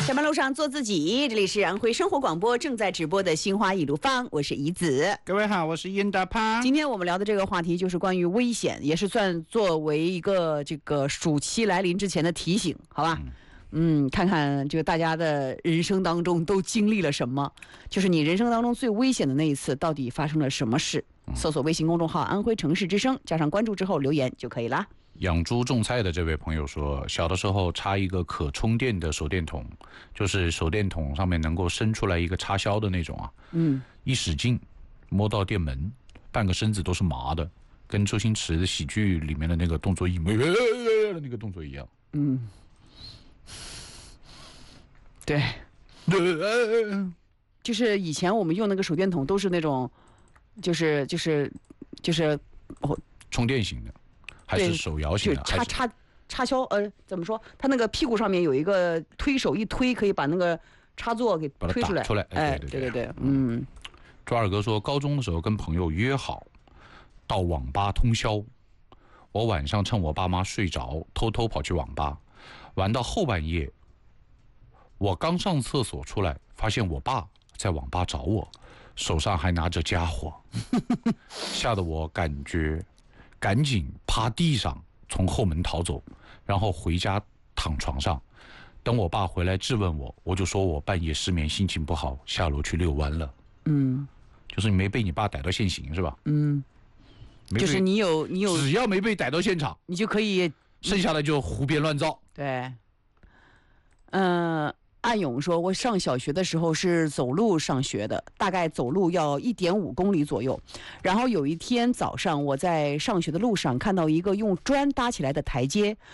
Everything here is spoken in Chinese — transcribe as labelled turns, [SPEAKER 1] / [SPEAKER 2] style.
[SPEAKER 1] 上班路上做自己，这里是安徽生活广播正在直播的心花一路芳，我是怡子。
[SPEAKER 2] 各位好，我是殷大胖。
[SPEAKER 1] 今天我们聊的这个话题就是关于危险，也是算作为一个这个暑期来临之前的提醒，好吧？看看这个大家的人生当中都经历了什么，就是你人生当中最危险的那一次到底发生了什么事？搜索微信公众号安徽城市之声，加上关注之后留言就可以啦。
[SPEAKER 2] 养猪种菜的这位朋友说，小的时候插一个可充电的手电筒，就是手电筒上面能够伸出来一个插销的那种啊，一使劲摸到电门，半个身子都是麻的，跟周星驰的喜剧里面的那个动作一模那个动作一样。
[SPEAKER 1] 对，就是以前我们用那个手电筒都是那种，就是
[SPEAKER 2] 充电型的。还是手摇型的，
[SPEAKER 1] 插销，怎么说？它那个屁股上面有一个推手，一推可以把那个插座给推出来。对。
[SPEAKER 2] 周二哥说，高中的时候跟朋友约好到网吧通宵，我晚上趁我爸妈睡着，偷偷跑去网吧，玩到后半夜。我刚上厕所出来，发现我爸在网吧找我，手上还拿着家伙，吓得我赶紧趴地上从后门逃走，然后回家躺床上。等我爸回来质问我，我就说我半夜失眠，心情不好，下楼去遛弯了。就是你没被你爸逮到现行是吧？
[SPEAKER 1] 就是你有，
[SPEAKER 2] 只要没被逮到现场，
[SPEAKER 1] 你就可以，
[SPEAKER 2] 剩下的就胡编乱造。
[SPEAKER 1] 对，暗勇说，我上小学的时候是走路上学的，大概走路要1.5公里左右。然后有一天早上，我在上学的路上看到一个用砖搭起来的台阶，